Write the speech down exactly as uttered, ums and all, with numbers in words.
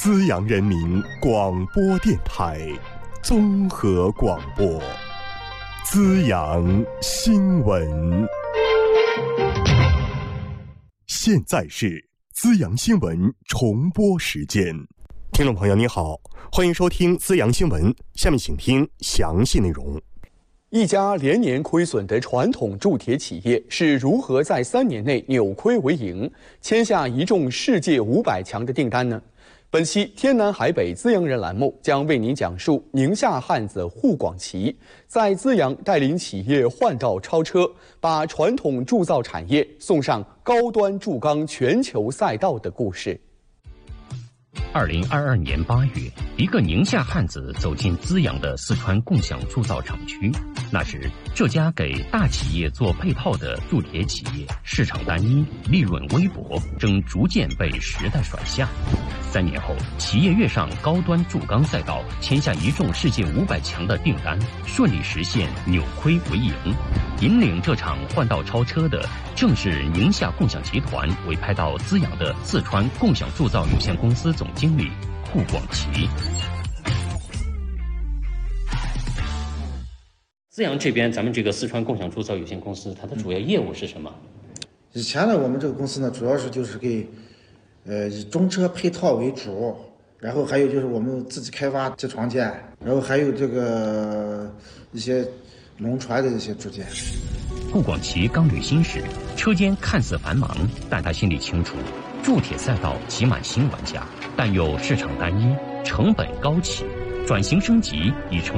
资阳人民广播电台综合广播，资阳新闻。现在是资阳新闻重播时间。听众朋友您好，欢迎收听资阳新闻，下面请听详细内容。 一家连年亏损的传统铸铁企业是如何在三年内扭亏为盈，签下一众世界五百强的订单呢？本期天南海北资阳人栏目将为您讲述宁夏汉子沪广旗在资阳带领企业换道超车，把传统铸造产业送上高端铸钢全球赛道的故事。 二零二二年八月，一个宁夏汉子走进资阳的四川共享铸造厂区。那时，这家给大企业做配套的铸铁企业市场单一，利润微薄，正逐渐被时代甩下。三年后，企业跃上高端铸钢赛道，签下一众世界五百强的订单，顺利实现扭亏为盈。引领这场换道超车的，正是宁夏共享集团委派到资阳的四川共享铸造有限公司总经理顾广奇。资阳这边，咱们这个四川共享铸造有限公司，它的主要业务是什么？ 以前呢，我们这个公司呢，主要是就是给，呃，以中车配套为主，然后还有就是我们自己开发机床件，然后还有这个一些龙船的一些组件。 顾广奇刚履新时，车间看似繁忙，但他心里清楚，铸铁赛道挤满新玩家，但又市场单一，成本高企，转型升级已成